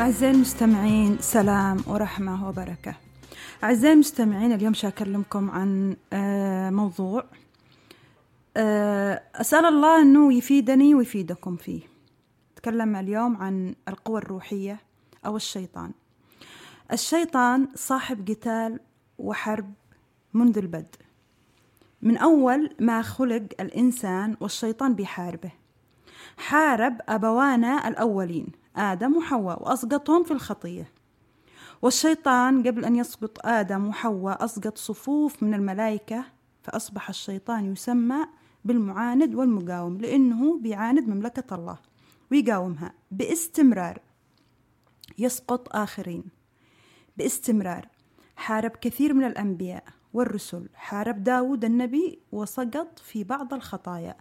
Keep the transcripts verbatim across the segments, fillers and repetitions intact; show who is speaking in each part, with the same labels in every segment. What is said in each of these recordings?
Speaker 1: أعزائي المستمعين، سلام ورحمة وبركة. أعزائي المستمعين، اليوم شاكلمكم عن موضوع أسأل الله أنه يفيدني ويفيدكم فيه. أتكلم اليوم عن القوى الروحية أو الشيطان. الشيطان صاحب قتال وحرب منذ البدء، من أول ما خلق الإنسان والشيطان بيحاربه. حارب أبوانا الأولين آدم وحواء وأسقطهم في الخطية، والشيطان قبل أن يسقط آدم وحواء أسقط صفوف من الملائكة، فأصبح الشيطان يسمى بالمعاند والمقاوم، لأنه بيعاند مملكة الله ويقاومها باستمرار، يسقط آخرين باستمرار. حارب كثير من الأنبياء والرسل، حارب داود النبي وسقط في بعض الخطايا.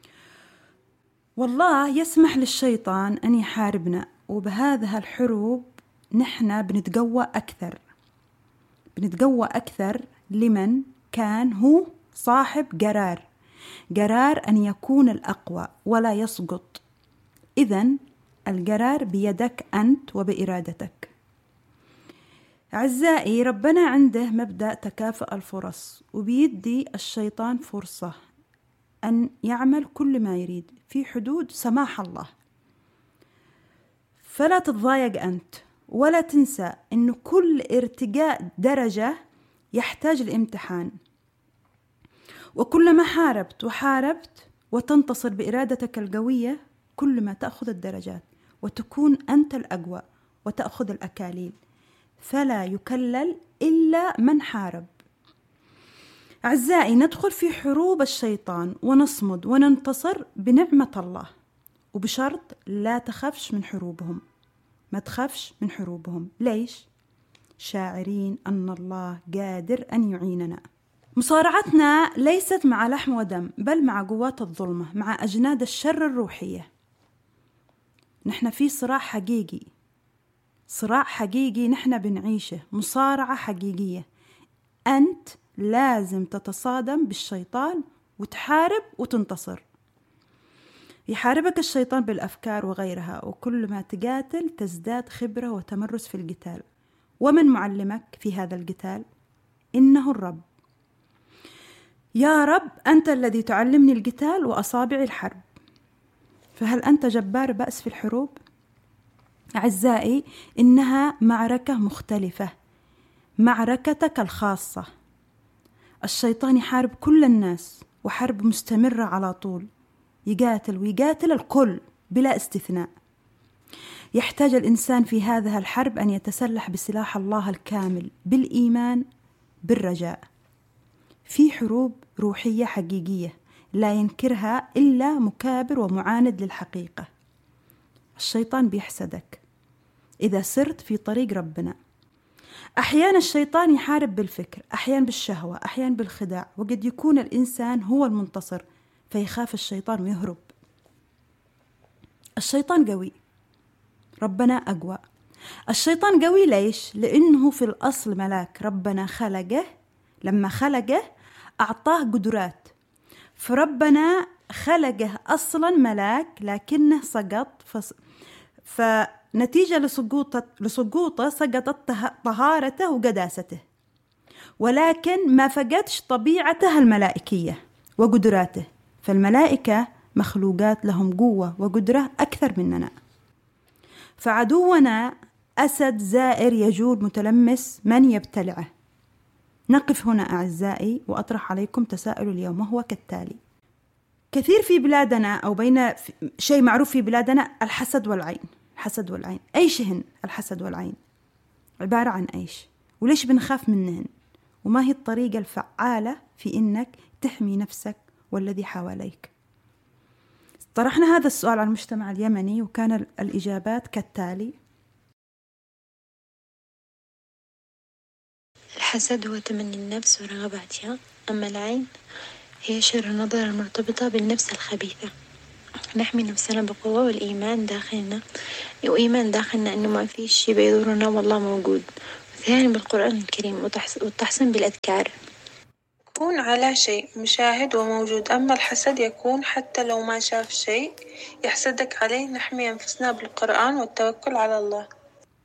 Speaker 1: والله يسمح للشيطان أن يحاربنا، وبهذه الحروب نحن بنتقوى أكثر بنتقوى أكثر لمن كان هو صاحب قرار قرار أن يكون الأقوى ولا يسقط. إذن القرار بيدك أنت وبإرادتك. أعزائي، ربنا عنده مبدأ تكافؤ الفرص، وبيدي الشيطان فرصة أن يعمل كل ما يريد في حدود سماح الله. فلا تتضايق أنت، ولا تنسى أن كل ارتقاء درجة يحتاج لامتحان، وكلما حاربت وحاربت وتنتصر بإرادتك القوية، كل ما تأخذ الدرجات وتكون أنت الأقوى وتأخذ الأكاليل. فلا يكلل إلا من حارب. أعزائي، ندخل في حروب الشيطان ونصمد وننتصر بنعمة الله، وبشرط لا تخافش من حروبهم. ما تخافش من حروبهم. ليش؟ شاعرين أن الله قادر أن يعيننا. مصارعتنا ليست مع لحم ودم، بل مع قوات الظلمة، مع أجناد الشر الروحية. نحن في صراع حقيقي، صراع حقيقي نحن بنعيشه، مصارعة حقيقية. أنت لازم تتصادم بالشيطان وتحارب وتنتصر. يحاربك الشيطان بالأفكار وغيرها، وكل ما تقاتل تزداد خبرة وتمرس في القتال. ومن معلمك في هذا القتال؟ إنه الرب. يا رب، أنت الذي تعلمني القتال وأصابع الحرب. فهل أنت جبار بأس في الحروب؟ أعزائي، إنها معركة مختلفة، معركتك الخاصة. الشيطان يحارب كل الناس، وحرب مستمرة على طول، يقاتل ويقاتل الكل بلا استثناء. يحتاج الإنسان في هذه الحرب أن يتسلح بسلاح الله الكامل، بالإيمان، بالرجاء. في حروب روحية حقيقية لا ينكرها إلا مكابر ومعاند للحقيقة. الشيطان بيحسدك إذا سرت في طريق ربنا. أحيانا الشيطان يحارب بالفكر، أحيانا بالشهوة، أحيانا بالخداع، وقد يكون الإنسان هو المنتصر فيخاف الشيطان ويهرب. الشيطان قوي، ربنا أقوى. الشيطان قوي ليش؟ لأنه في الأصل ملاك، ربنا خلقه، لما خلقه أعطاه قدرات. فربنا خلقه أصلا ملاك، لكنه سقط، فس... فنتيجة لسقوطه لسقوطه سقطت طهارته وقداسته، ولكن ما فقدش طبيعته الملائكية وقدراته. فالملائكة مخلوقات لهم قوة وقدرة أكثر مننا. فعدونا أسد زائر يجول متلمس من يبتلعه. نقف هنا أعزائي وأطرح عليكم تساؤل اليوم، وهو كالتالي: كثير في بلادنا أو بين شيء معروف في بلادنا الحسد والعين. الحسد والعين أيش هن الحسد والعين؟ عبارة عن أيش؟ وليش بنخاف منهن؟ وما هي الطريقة الفعالة في إنك تحمي نفسك والذي حواليك؟ طرحنا هذا السؤال على المجتمع اليمني، وكان الإجابات كالتالي:
Speaker 2: الحسد هو تمني النفس ورغباتها، أما العين هي شر النظر المرتبطة بالنفس الخبيثة. نحمي نفسنا بقوة والإيمان داخلنا، وإيمان داخلنا إنه ما في شيء بيضرنا والله موجود، وثاني بالقرآن الكريم، والتحسن بالأذكار.
Speaker 3: يكون على شيء مشاهد وموجود، أما الحسد يكون حتى لو ما شاف شيء يحسدك عليه. نحمي أنفسنا بالقرآن والتوكل على الله.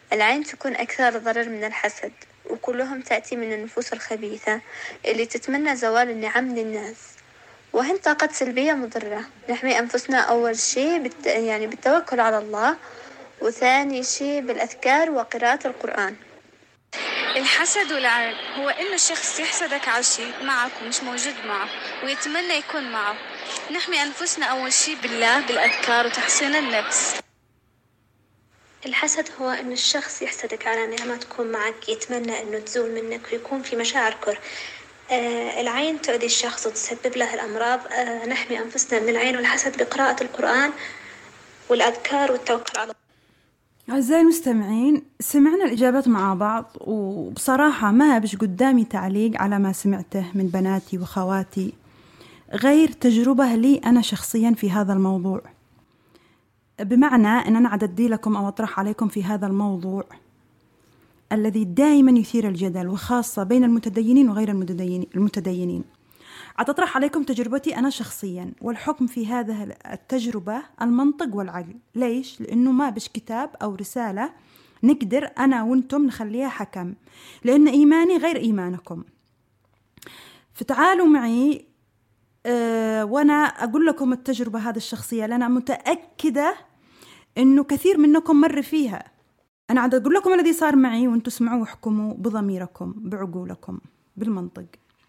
Speaker 2: العين تكون أكثر ضرر من الحسد، وكلهم تأتي من النفوس الخبيثة اللي تتمنى زوال النعم للناس، وهن طاقة سلبية مضرة. نحمي أنفسنا أول شيء بالت... يعني بالتوكل على الله، وثاني شيء بالأذكار وقراءة القرآن.
Speaker 4: الحسد والعين هو إنه الشخص يحسدك على شيء معك ومش موجود معه ويتمنى يكون معه. نحمي أنفسنا أول شيء بالله بالأذكار وتحصين النفس.
Speaker 5: الحسد هو إن الشخص يحسدك على نعمة تكون معك، يتمنى إنه تزول منك ويكون في مشاعر كره. آه العين تؤذي الشخص وتسبب له الأمراض. آه نحمي أنفسنا من العين والحسد بقراءة القرآن والأذكار والتوكل على الله.
Speaker 1: أعزائي المستمعين، سمعنا الإجابات مع بعض، وبصراحة ما بش قدامي تعليق على ما سمعته من بناتي وخواتي غير تجربة لي أنا شخصيا في هذا الموضوع، بمعنى أن أنا عددي لكم أو أطرح عليكم في هذا الموضوع الذي دائما يثير الجدل، وخاصة بين المتدينين وغير المتدينين. أطرح عليكم تجربتي أنا شخصيا، والحكم في هذه التجربة المنطق والعقل. ليش؟ لأنه ما بش كتاب أو رسالة نقدر أنا وأنتم نخليها حكم، لأن إيماني غير إيمانكم. فتعالوا معي أه وأنا أقول لكم التجربة هذه الشخصية، لأنا متأكدة أنه كثير منكم مر فيها. أنا عاد أقول لكم الذي صار معي، وأنتم اسمعوا واحكموا بضميركم بعقولكم بالمنطق.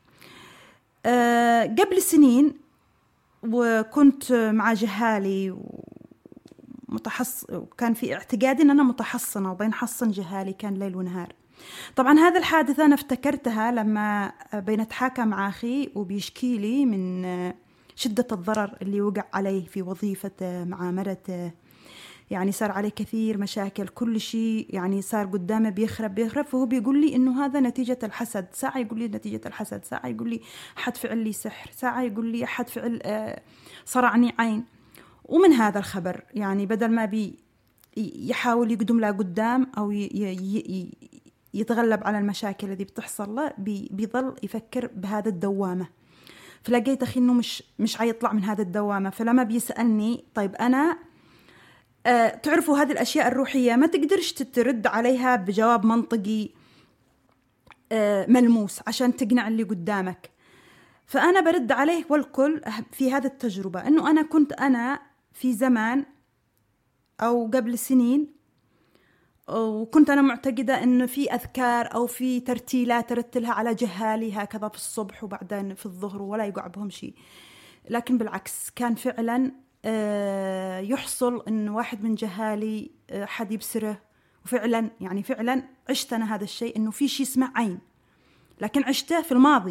Speaker 1: أه قبل سنين وكنت مع جهالي ومتحص وكان في اعتقادي أن أنا متحصنة وبنحصن جهالي، كان ليل ونهار. طبعا هذا الحادثة أنا افتكرتها لما بنتحاكى مع أخي وبيشكي لي من شدة الضرر اللي وقع عليه في وظيفته مع مرته. يعني صار عليه كثير مشاكل، كل شيء يعني صار قدامه بيخرب بيخرب فهو بيقول لي إنه هذا نتيجة الحسد. ساعة يقول لي نتيجة الحسد، ساعة يقول لي أحد فعل لي سحر، ساعة يقول لي أحد فعل آه صرعني عين. ومن هذا الخبر يعني بدل ما بي يحاول يقدم له قدام أو ي ي يتغلب على المشاكل التي بتحصل له، بي بيظل يفكر بهذا الدوامة. فلقيت أخي إنه مش مش عيطلع من هذا الدوامة. فلما بيسألني طيب أنا أه تعرفوا هذه الأشياء الروحية ما تقدرش ترد عليها بجواب منطقي أه ملموس عشان تقنع اللي قدامك. فأنا برد عليه والكل في هذه التجربة إنه أنا كنت أنا في زمان أو قبل سنين، وكنت أنا معتقدة إنه في أذكار أو في ترتيلات ترتلها على جهالي هكذا في الصبح وبعدين في الظهر ولا يقع بهم شيء. لكن بالعكس كان فعلا يحصل إن واحد من جهالي حد يبصره، وفعلا يعني فعلا عشت أنا هذا الشيء، إنه في شيء اسمه عين، لكن عشته في الماضي.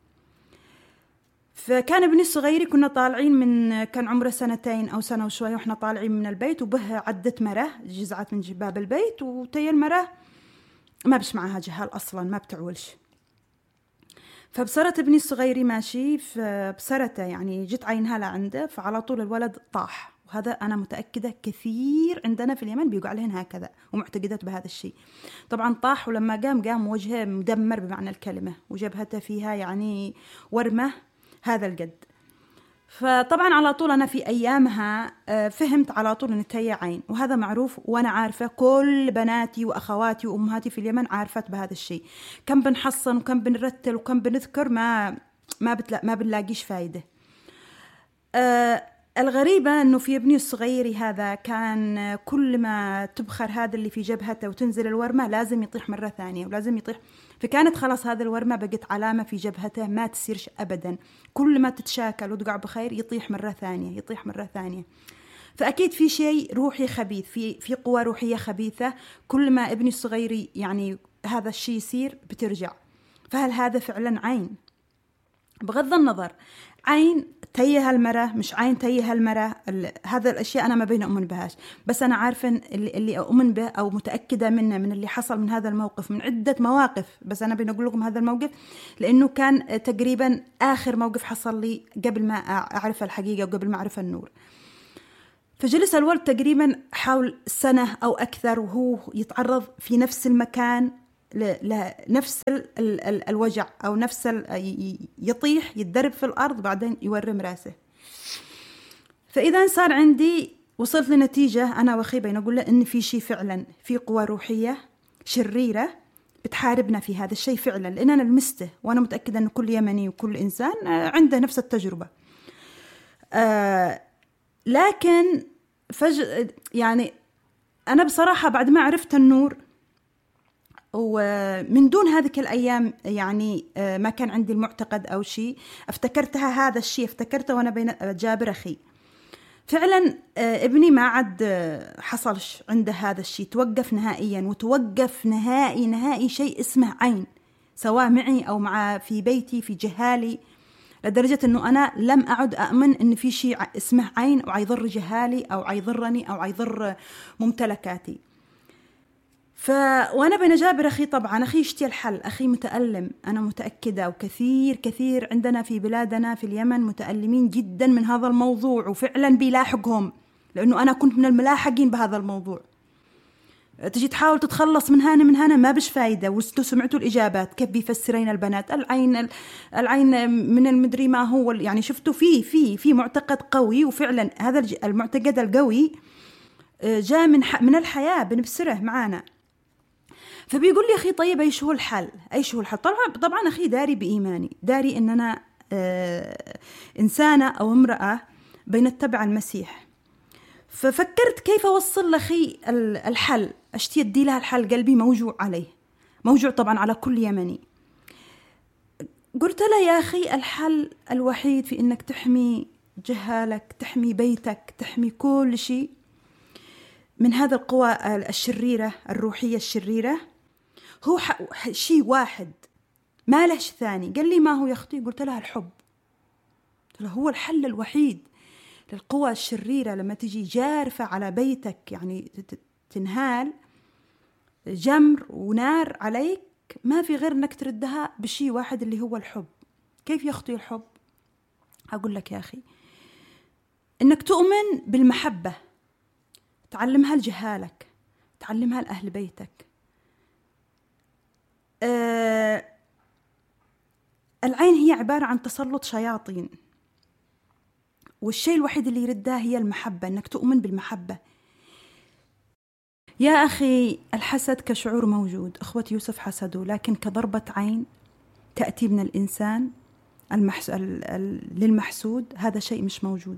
Speaker 1: فكان ابني الصغير كنا طالعين من كان عمره سنتين أو سنة وشوية، وإحنا طالعين من البيت وبه عدة مرة جزعت من باب البيت، وتي المرة ما بش معها جهال أصلا ما بتعولش. فبصرت ابني الصغير ماشي فبصرته يعني جت عينها لعنده، فعلى طول الولد طاح. وهذا أنا متأكدة كثير عندنا في اليمن بيقع عليهن هكذا ومعتقدات بهذا الشيء. طبعا طاح، ولما قام قام وجهه مدمر بمعنى الكلمة، وجبهته فيها يعني ورمة هذا القد. فطبعا على طول أنا في أيامها فهمت على طول أن هي عين، وهذا معروف وأنا عارفة. كل بناتي وأخواتي وأمهاتي في اليمن عارفت بهذا الشيء. كم بنحصن وكم بنرتل وكم بنذكر ما ما بتلا ما بنلاقيش فايدة. أه الغريبة أنه في ابني الصغير هذا كان كل ما تبخر هذا اللي في جبهته وتنزل الورمة لازم يطيح مرة ثانية ولازم يطيح. فكانت خلاص هذا الورمة بقت علامة في جبهته ما تسيرش أبدا، كل ما تتشاكل وتقع بخير يطيح مرة ثانية يطيح مرة ثانية. فأكيد في شيء روحي خبيث، في في قوة روحية خبيثة. كل ما ابني الصغير يعني هذا الشيء يصير بترجع. فهل هذا فعلا عين؟ بغض النظر عين تيه المرة مش عين تيه المرة، هذا الأشياء أنا ما بين أؤمن بهاش. بس أنا عارفة اللي, اللي أؤمن به أو متأكدة منه من اللي حصل من هذا الموقف، من عدة مواقف، بس أنا بين أقول لكم هذا الموقف لأنه كان تقريبا آخر موقف حصل لي قبل ما أعرف الحقيقة وقبل ما أعرف النور. فجلس الولد تقريبا حول سنة أو أكثر وهو يتعرض في نفس المكان لنفس ال ال الوجع أو نفس يطيح يتدرب في الأرض بعدين يورم راسه. فإذا صار عندي وصلت لنتيجة أنا وأخي بين أقول له إن في شيء فعلا، في قوى روحية شريرة بتحاربنا في هذا الشيء فعلا، لأن أنا لمسته وأنا متأكدة أن كل يمني وكل إنسان عنده نفس التجربة. آه لكن فجأة يعني أنا بصراحة بعد ما عرفت النور ومن دون هذه الأيام يعني ما كان عندي المعتقد أو شيء، افتكرتها هذا الشيء افتكرته وأنا بين جابر أخي فعلا. ابني ما عاد حصلش عنده هذا الشيء، توقف نهائيا، وتوقف نهائي نهائي شيء اسمه عين، سواء معي أو مع في بيتي في جهالي، لدرجة أنه أنا لم أعد أؤمن أن في شيء اسمه عين أو عيضر جهالي أو عيضرني أو عيضر ممتلكاتي. ف وأنا بين جابر أخي طبعا أخي يشتي الحل، أخي متألم أنا متأكدة، وكثير كثير عندنا في بلادنا في اليمن متألمين جدا من هذا الموضوع، وفعلا بيلاحقهم، لأنه أنا كنت من الملاحقين بهذا الموضوع. تجي تحاول تتخلص من هنا من هنا ما بش فايدة، وسمعتوا الإجابات كيف بيفسرين البنات العين العين من المدري ما هو، يعني شفتوا فيه في في معتقد قوي، وفعلا هذا المعتقد القوي جاء من من الحياة بنبصره معانا. فبيقول لي أخي طيب أيش هو الحل؟ أيش هو الحل؟ طبعا طبعا أخي داري بإيماني، داري إن أنا آه إنسانة أو امرأة بنتبع المسيح. ففكرت كيف أوصل لأخي الحل، أشتي أدي لها الحل، قلبي موجوع عليه، موجوع طبعا على كل يمني. قلت له يا أخي الحل الوحيد في إنك تحمي جهالك، تحمي بيتك، تحمي كل شيء من هذا القوى الشريرة الروحية الشريرة، هو شيء واحد ما لهش ثاني. قال لي ما هو يا أختي؟ قلت له الحب. قلت له هو الحل الوحيد للقوى الشريرة لما تجي جارفة على بيتك، يعني تنهال جمر ونار عليك، ما في غير أنك تردها بشيء واحد اللي هو الحب. كيف يا أختي الحب؟ أقول لك يا أخي إنك تؤمن بالمحبة، تعلمها لجهالك، تعلمها لأهل بيتك. آه العين هي عبارة عن تسلط شياطين، والشيء الوحيد اللي يردها هي المحبة، إنك تؤمن بالمحبة. يا أخي الحسد كشعور موجود، أخوة يوسف حسدوا، لكن كضربة عين تأتي من الإنسان المحس... ال... ال... للمحسود، هذا شيء مش موجود.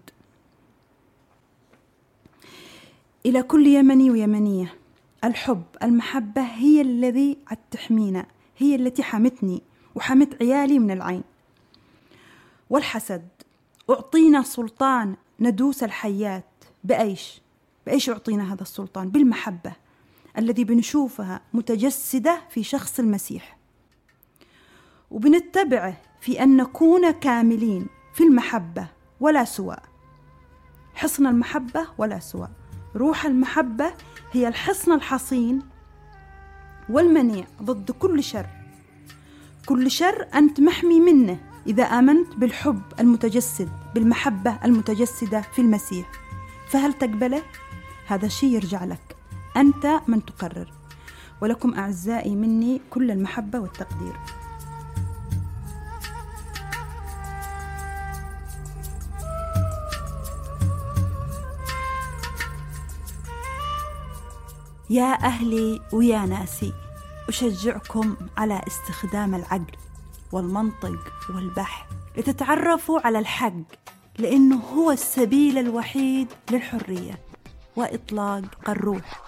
Speaker 1: إلى كل يمني ويمنية، الحب المحبة هي الذي تحمينا، هي التي حمتني وحمت عيالي من العين. والحسد أعطينا سلطان ندوس الحيات بأيش؟ بأيش أعطينا هذا السلطان؟ بالمحبة الذي بنشوفها متجسدة في شخص المسيح، وبنتبعه في أن نكون كاملين في المحبة ولا سواء، حصن المحبة ولا سواء. روح المحبة هي الحصن الحصين والمنيع ضد كل شر. كل شر أنت محمي منه إذا آمنت بالحب المتجسد، بالمحبة المتجسدة في المسيح. فهل تقبله؟ هذا شيء يرجع لك، أنت من تقرر. ولكم أعزائي مني كل المحبة والتقدير. يا أهلي ويا ناسي، أشجعكم على استخدام العقل والمنطق والبحث لتتعرفوا على الحق، لأنه هو السبيل الوحيد للحرية وإطلاق الروح.